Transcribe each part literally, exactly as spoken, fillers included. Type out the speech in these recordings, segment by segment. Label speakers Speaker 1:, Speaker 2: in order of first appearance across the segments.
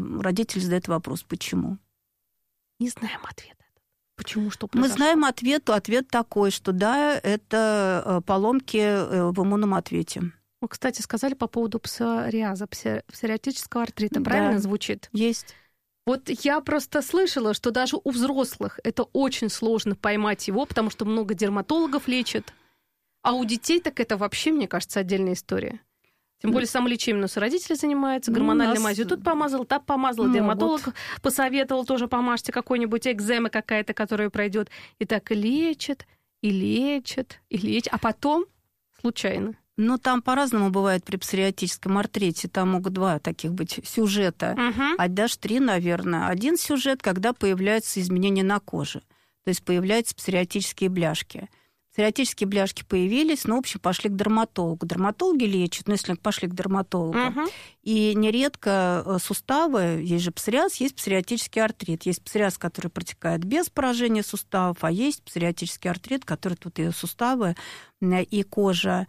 Speaker 1: родители задают вопрос, почему?
Speaker 2: Не знаем ответа. Почему, что произошло?
Speaker 1: Мы знаем ответ, ответ такой, что да, это поломки в иммунном ответе.
Speaker 2: Ну, кстати, сказали по поводу псориаза, псориатического артрита, правильно
Speaker 1: да,
Speaker 2: звучит?
Speaker 1: Есть.
Speaker 2: Вот я просто слышала, что даже у взрослых это очень сложно поймать его, потому что много дерматологов лечат, а у детей так это вообще, мне кажется, отдельная история. Тем более самолечением у нас родители занимаются, гормональной ну, нас... мазью. Тут помазал, так помазал, могут. Дерматолог посоветовал тоже помажьте какой-нибудь, экзема какая-то, которая пройдет. И так и лечат, и лечат, и лечат. А потом случайно.
Speaker 1: Ну, там по-разному бывает при псориатическом артрите. Там могут два таких быть сюжета, угу. а даже три, наверное. Один сюжет, когда появляются изменения на коже. То есть появляются псориатические бляшки. Псориатические бляшки появились, но, в общем, пошли к дерматологу. Дерматологи лечат, ну, если пошли к дерматологу. Uh-huh. И нередко суставы, есть же псориаз, есть псориатический артрит. Есть псориаз, который протекает без поражения суставов, а есть псориатический артрит, который тут и суставы, и кожа.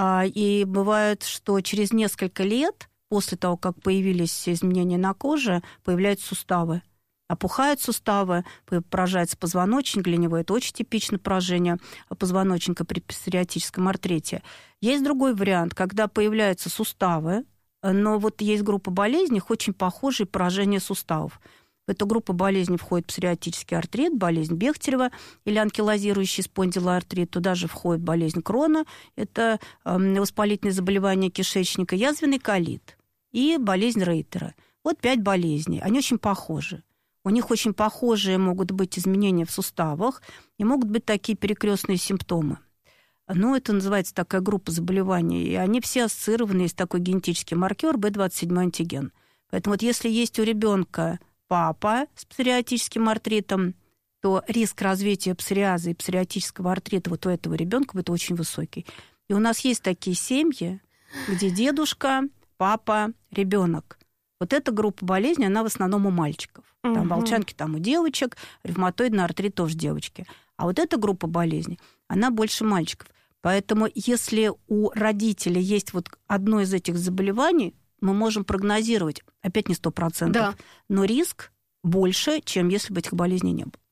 Speaker 1: И бывает, что через несколько лет, после того, как появились изменения на коже, появляются суставы. Опухают суставы, поражается позвоночник, для него это очень типично поражение позвоночника при псориатическом артрите. Есть другой вариант, когда появляются суставы, но вот есть группа болезней, очень похожие поражения суставов. В эту группу болезней входит псориатический артрит, болезнь Бехтерева или анкилозирующий спондилоартрит. Туда же входит болезнь Крона, это воспалительное заболевание кишечника, язвенный колит и болезнь Рейтера. Вот пять болезней, они очень похожи. У них очень похожие могут быть изменения в суставах и могут быть такие перекрестные симптомы. Ну, это называется такая группа заболеваний, и они все ассоциированы, есть такой генетический маркер бэ двадцать семь антиген. Поэтому вот если есть у ребенка папа с псориатическим артритом, то риск развития псориаза и псориатического артрита вот у этого ребенка будет очень высокий. И у нас есть такие семьи, где дедушка, папа, ребенок. Вот эта группа болезней, она в основном у мальчиков. Там угу. волчанки там у девочек, ревматоидный артрит тоже девочки. А вот эта группа болезней, она больше мальчиков. Поэтому если у родителей есть вот одно из этих заболеваний, мы можем прогнозировать, опять не сто процентов, да. но риск больше, чем если бы этих болезней не было.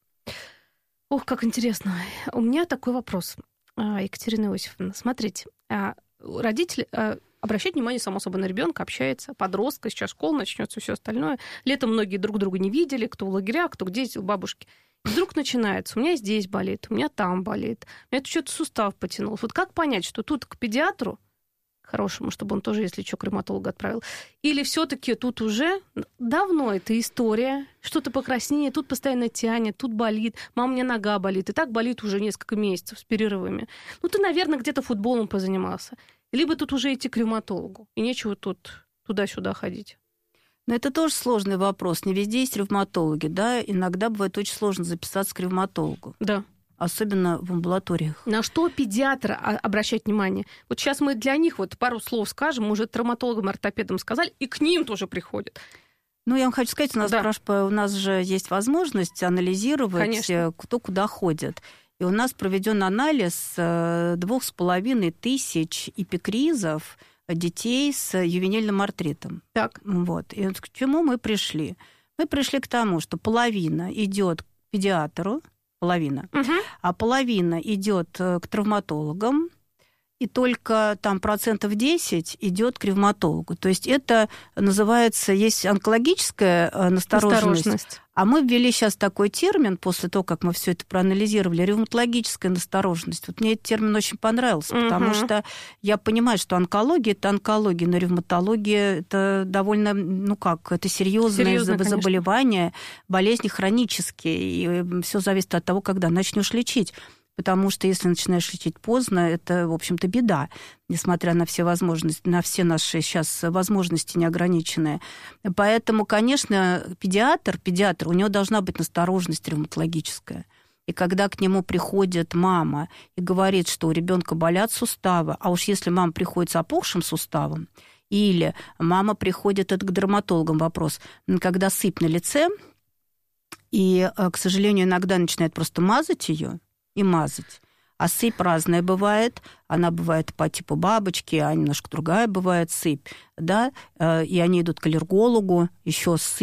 Speaker 2: Ох, как интересно. У меня такой вопрос, Екатерина Иосифовна. Смотрите, родители... Обращать внимание, само собой, на ребенка, общается, подростка, сейчас школа начнется, все остальное. Летом многие друг друга не видели, кто в лагерях, кто где, у бабушки. И вдруг начинается, у меня здесь болит, у меня там болит, у меня тут что-то сустав потянулся. Вот как понять, что тут к педиатру, хорошему, чтобы он тоже, если что, к ревматологу отправил, или все-таки тут уже давно эта история, что-то покраснее, тут постоянно тянет, тут болит, мама, у меня нога болит, и так болит уже несколько месяцев с перерывами. Ну, ты, наверное, где-то футболом позанимался. Либо тут уже идти к ревматологу, и нечего тут туда-сюда ходить.
Speaker 1: Но это тоже сложный вопрос. Не везде есть ревматологи, да? Иногда бывает очень сложно записаться к ревматологу.
Speaker 2: Да.
Speaker 1: Особенно в амбулаториях.
Speaker 2: На что педиатра обращать внимание? Вот сейчас мы для них вот пару слов скажем, мы уже травматологам, ортопедам сказали, и к ним тоже приходят.
Speaker 1: Ну, я вам хочу сказать, у нас, да. у нас же есть возможность анализировать, Конечно. кто куда ходит. И у нас проведен анализ двух с половиной тысяч эпикризов детей с ювенильным артритом.
Speaker 2: Так.
Speaker 1: Вот. И к чему мы пришли? Мы пришли к тому, что половина идет к педиатру, половина, угу. а половина идет к травматологам, и только там процентов десять идет к ревматологу. То есть это называется, есть онкологическая настороженность, настороженность. А мы ввели сейчас такой термин, после того, как мы все это проанализировали, ревматологическая настороженность. Вот мне этот термин очень понравился, угу. потому что я понимаю, что онкология – это онкология, но ревматология – это довольно, ну как, это серьезное Серьезно, заболевание, конечно. болезни хронические, и все зависит от того, когда начнешь лечить. Потому что если начинаешь лечить поздно, это, в общем-то, беда, несмотря на все возможности, на все наши сейчас возможности неограниченные. Поэтому, конечно, педиатр, педиатр, у него должна быть настороженность ревматологическая. И когда к нему приходит мама и говорит, что у ребенка болят суставы, а уж если мама приходит с опухшим суставом, или мама приходит, это к дерматологам вопрос, когда сыпь на лице, и, к сожалению, иногда начинает просто мазать ее, и мазать. А сыпь разная бывает. Она бывает по типу бабочки, а немножко другая бывает сыпь. Да? И они идут к аллергологу, еще с